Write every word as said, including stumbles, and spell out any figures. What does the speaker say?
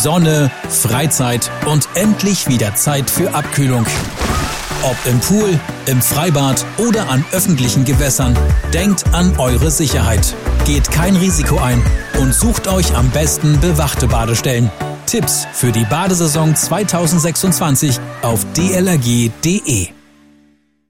Sonne, Freizeit und endlich wieder Zeit für Abkühlung. Ob im Pool, im Freibad oder an öffentlichen Gewässern, denkt an eure Sicherheit. Geht kein Risiko ein und sucht euch am besten bewachte Badestellen. Tipps für die Badesaison zwanzig sechsundzwanzig auf d l r g punkt d e.